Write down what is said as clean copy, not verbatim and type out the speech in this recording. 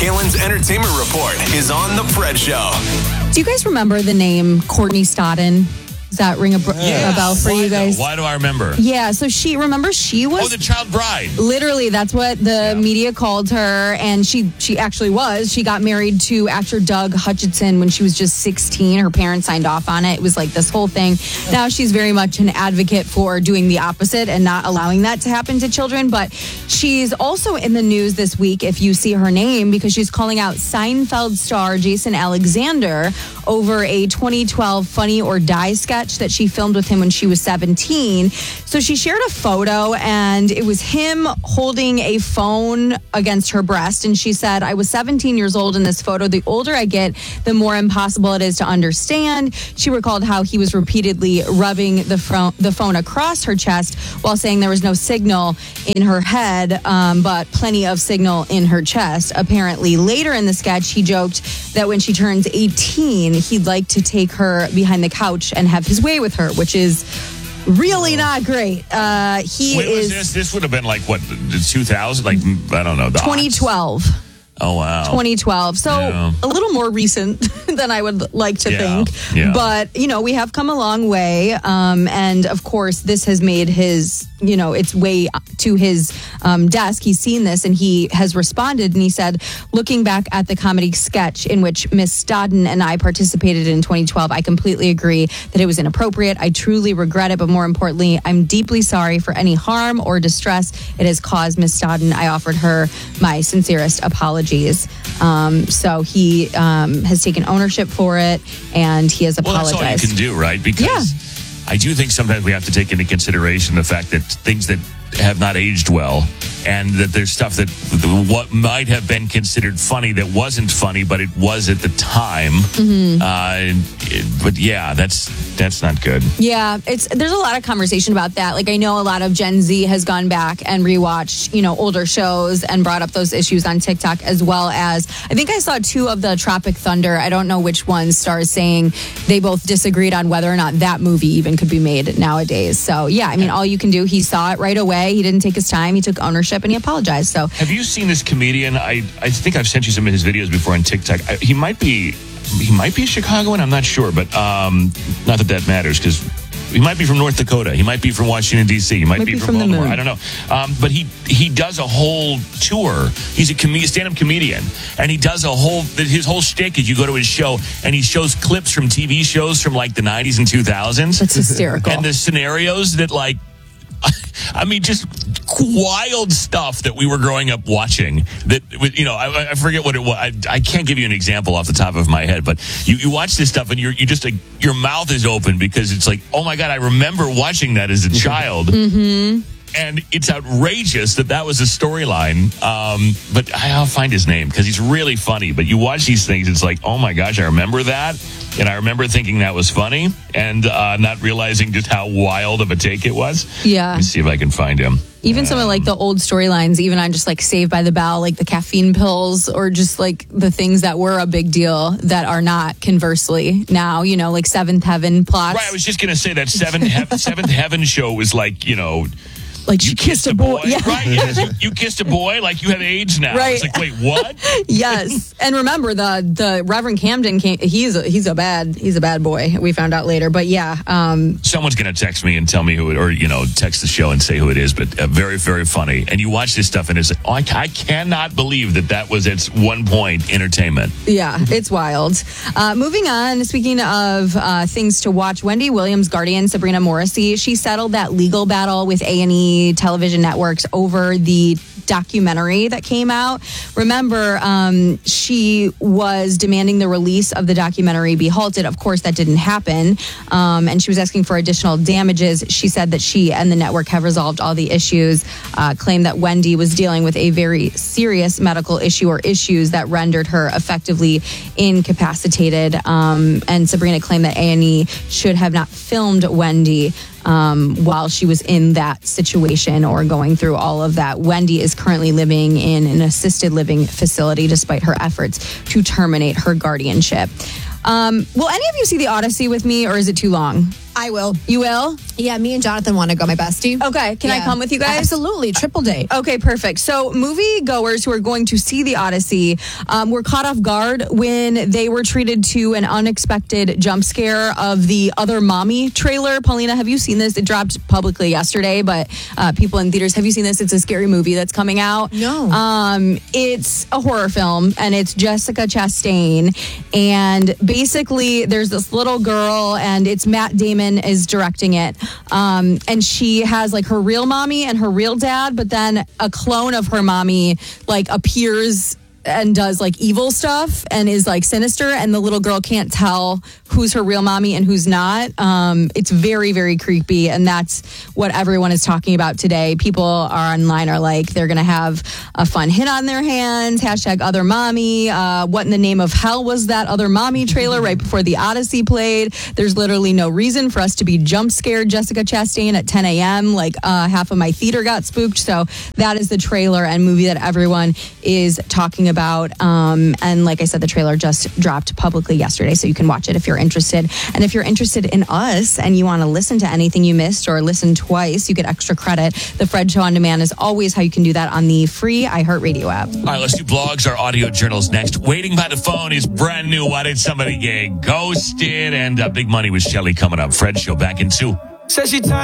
Kalen's Entertainment Report is on The Fred Show. Do you guys remember the name Courtney Stodden? Does that ring a bell for you guys? Why do I remember? Yeah, so she was... Oh, the child bride. Literally, that's what the media called her, and she actually was. She got married to actor Doug Hutchinson when she was just 16. Her parents signed off on it. It was like this whole thing. Now she's very much an advocate for doing the opposite and not allowing that to happen to children, but she's also in the news this week, if you see her name, because she's calling out Seinfeld star Jason Alexander over a 2012 Funny or Die sketch that she filmed with him when she was 17. So she shared a photo, and it was him holding a phone against her breast. And she said, I was 17 years old in this photo. The older I get, the more impossible it is to understand. She recalled how he was repeatedly rubbing the phone across her chest while saying there was no signal in her head, but plenty of signal in her chest. Apparently, later in the sketch, he joked that when she turns 18, he'd like to take her behind the couch and have his way with her, which is really not great. When was this? This would have been like, what, 2000? Like, I don't know. 2012. Oh, wow. 2012. So a little more recent than I would like to think. Yeah. But, we have come a long way. And, of course, this has made his, its way to his desk. He's seen this and he has responded. And he said, looking back at the comedy sketch in which Miss Stodden and I participated in 2012, I completely agree that it was inappropriate. I truly regret it. But more importantly, I'm deeply sorry for any harm or distress it has caused Miss Stodden. I offered her my sincerest apologies. So he has taken ownership for it, and he has apologized. Well, that's all you can do, right? Because I do think sometimes we have to take into consideration the fact that things that have not aged well, and that there's stuff that what might have been considered funny that wasn't funny, but it was at the time. But yeah, that's not good. Yeah, there's a lot of conversation about that. Like, I know a lot of Gen Z has gone back and rewatched, older shows and brought up those issues on TikTok, as well as I think I saw 2 of the Tropic Thunder. I don't know which one, stars saying they both disagreed on whether or not that movie even could be made nowadays. So yeah, I mean, all you can do, he saw it right away. He didn't take his time. He took ownership and he apologized. So have you seen this comedian? I think I've sent you some of his videos before on TikTok. He might be a Chicagoan. I'm not sure, but not that matters, because he might be from North Dakota. He might be from Washington, D.C. He might be from Baltimore. I don't know. But he does a whole tour. He's a stand-up comedian, and he does his whole shtick is you go to his show, and he shows clips from TV shows from like the 90s and 2000s. That's hysterical. And the scenarios that, like, I mean, just wild stuff that we were growing up watching. That, I forget what it was. I can't give you an example off the top of my head, but you watch this stuff and you're just like, your mouth is open, because it's like, oh my God, I remember watching that as a child. Mm-hmm. And it's outrageous that was a storyline. But I'll find his name, because he's really funny. But you watch these things, it's like, oh my gosh, I remember that. And I remember thinking that was funny, and not realizing just how wild of a take it was. Yeah. Let me see if I can find him. Even some of like the old storylines, even on just like Saved by the Bell, like the caffeine pills, or just like the things that were a big deal that are not, conversely, now, like Seventh Heaven plots. Right, I was just going to say that Seventh Heaven show was like, like she kissed a boy. Yeah. Right, yes. You kissed a boy, like you have AIDS now. Right. It's like, wait, what? Yes. And remember, the Reverend Camden he's a bad boy, we found out later. But yeah. Someone's going to text me and tell me who it, or, text the show and say who it is. But very, very funny. And you watch this stuff and it's like, oh, I cannot believe that was at one point entertainment. Yeah, it's wild. Moving on, speaking of things to watch, Wendy Williams' guardian, Sabrina Morrissey, she settled that legal battle with A&E television networks over the documentary that came out. Remember, she was demanding the release of the documentary be halted. Of course, that didn't happen. And she was asking for additional damages. She said that she and the network have resolved all the issues, claimed that Wendy was dealing with a very serious medical issue or issues that rendered her effectively incapacitated. And Sabrina claimed that A&E should have not filmed Wendy while she was in that situation or going through all of that. Wendy is currently living in an assisted living facility despite her efforts to terminate her guardianship. Will any of you see The Odyssey with me, or is it too long? I will. You will? Yeah, me and Jonathan want to go, my bestie. Okay. Can I come with you guys? Absolutely. Triple date. Okay, perfect. So movie goers who are going to see The Odyssey were caught off guard when they were treated to an unexpected jump scare of the Other Mommy trailer. Paulina, have you seen this? It dropped publicly yesterday, but people in theaters, have you seen this? It's a scary movie that's coming out. No. It's a horror film, and it's Jessica Chastain. And basically, there's this little girl, and it's Matt Damon is directing it. And she has like her real mommy and her real dad, but then a clone of her mommy like appears and does like evil stuff and is like sinister, and the little girl can't tell who's her real mommy and who's not. It's very, very creepy, and that's what everyone is talking about today. People are online are like, they're gonna have a fun hit on their hands, hashtag Other Mommy. What in the name of hell was that Other Mommy trailer right before The Odyssey played? There's literally no reason for us to be jump scared Jessica Chastain at 10 a.m. Like half of my theater got spooked. So that is the trailer and movie that everyone is talking about. And like I said, the trailer just dropped publicly yesterday, so you can watch it if you're interested. And if you're interested in us and you want to listen to anything you missed or listen twice, you get extra credit. The Fred Show On Demand is always how you can do that on the free iHeartRadio app. All right, let's do blogs, our audio journals next. Waiting by the phone is brand new. Why did somebody get ghosted? And Big Money with Shelly coming up. Fred Show back in 2. Says she